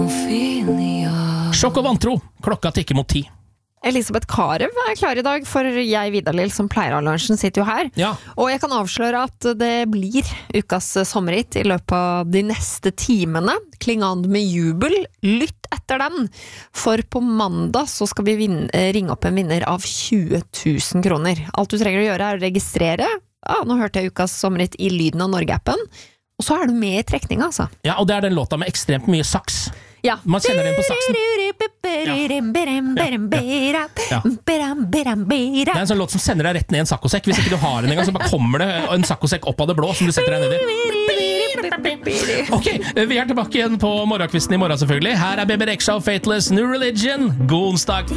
Sjokk og vantro, klokka tikker mot 10. Elisabeth Karev klar I dag, for jeg, Vidar-Lill, som pleier av lunsjen, sitter jo her. Ja. Og jeg kan avsløre at det blir ukas sommerhit I løpet av de neste timene. Kling an med jubel, lytt etter den. For på mandag så skal vi ringe opp en vinner av 20 000 kroner. Alt du trenger å gjøre å registrere. Nå hørte jeg ukas sommerhit I Lyden av Norge-appen. Og så du med I trekninga, altså. Ja, og det den låta med ekstremt mye saks. Ja. Man kjenner den på saksen. Det en sånn låt som sender deg rett ned I en saccosekk. Hvis ikke du har den engang, så bare kommer det en saccosekk opp av det blå som du setter deg ned I. Ok, vi tilbake igjen på morgenkvisten I morgen selvfølgelig. Her Bebe Rexha og Fateless New Religion. God onsdag.